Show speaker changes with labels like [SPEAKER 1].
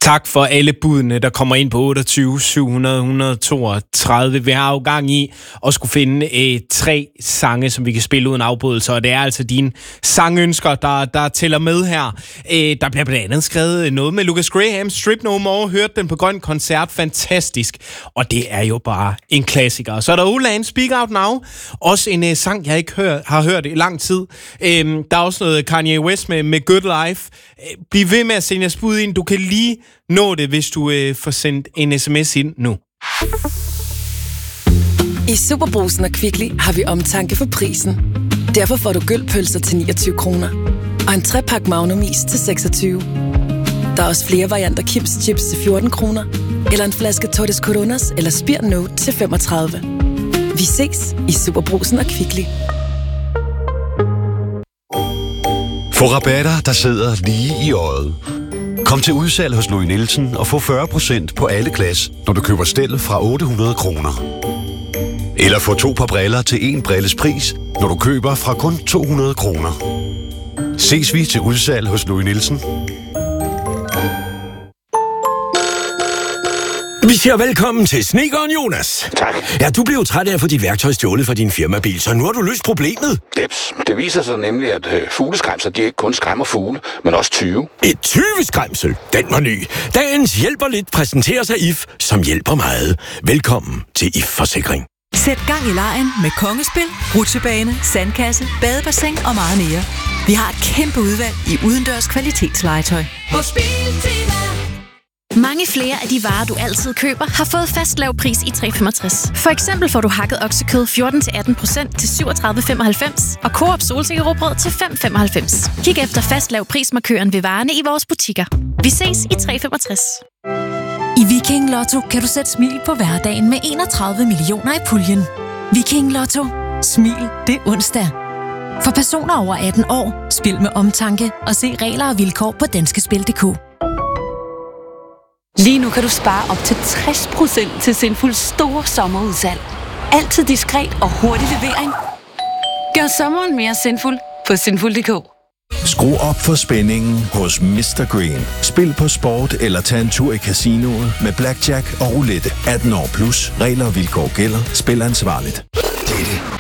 [SPEAKER 1] Tak for alle budene, der kommer ind på 28 700 132. Vi har jo gang i at skulle finde 3 sange, som vi kan spille uden afbrydelser, og det er altså dine sangønsker, der tæller med her. Der bliver blandt andet skrevet noget med Lucas Graham, Strip No More, hørte den på Grøn Koncert, fantastisk, og det er jo bare en klassiker. Så er der Ulan, Speak Out Now, også en sang, jeg ikke har hørt i lang tid. Der er også noget Kanye West med Good Life. Bliv ved med at sende jeres bud ind, du kan lige nå det, hvis du får sendt en sms ind nu.
[SPEAKER 2] I Superbrugsen og Kvickly har vi omtanke for prisen. Derfor får du gølpølser til 29 kroner. Og en 3-pakke Magnum-is til 26. Der er også flere varianter Kims Chips til 14 kroner. Eller en flaske Torres Coronas eller Spir Note til 35. Vi ses i Superbrugsen og Kvickly.
[SPEAKER 3] Få rabatter, der sidder lige i øjet. Kom til udsalg hos Louis Nielsen og få 40% på alle glas, når du køber stel fra 800 kroner. Eller få 2 par briller til 1 brilles pris, når du køber fra kun 200 kroner. Ses vi til udsalg hos Louis Nielsen.
[SPEAKER 4] Vi siger velkommen til snedkeren Jonas.
[SPEAKER 5] Tak.
[SPEAKER 4] Ja, du blev jo træt af at få dit værktøj stjålet fra din firmabil, så nu har du løst problemet.
[SPEAKER 5] Det viser sig nemlig, at fugleskræmser, de ikke kun skræmmer fugle, men også tyve.
[SPEAKER 4] Et tyveskræmsel? Den var ny. Dagens hjælper lidt præsenterer sig IF, som hjælper meget. Velkommen til IF Forsikring.
[SPEAKER 6] Sæt gang i legen med kongespil, rutsjebane, sandkasse, badebassin og meget mere. Vi har et kæmpe udvalg i udendørs kvalitetslegetøj.
[SPEAKER 7] På Spiltema.
[SPEAKER 8] Mange flere af de varer, du altid køber, har fået fast lav pris i 365. For eksempel får du hakket oksekød 14-18% til 37,95 og Coop solsikkerråbrød til 5,95. Kig efter fast lav prismarkøren ved varerne i vores butikker. Vi ses i 365.
[SPEAKER 9] I Viking Lotto kan du sætte smil på hverdagen med 31 millioner i puljen. Viking Lotto. Smil, det er onsdag. For personer over 18 år, spil med omtanke og se regler og vilkår på danskespil.dk.
[SPEAKER 10] Lige nu kan du spare op til 60% til Sinfuls store sommerudsalg. Altid diskret og hurtig levering. Gør sommeren mere sinful på Sinful.dk.
[SPEAKER 11] Skru op for spændingen hos Mr. Green. Spil på sport eller tag en tur i casinoet med blackjack og roulette. 18 år plus. Regler og vilkår gælder. Spil ansvarligt.
[SPEAKER 3] Dette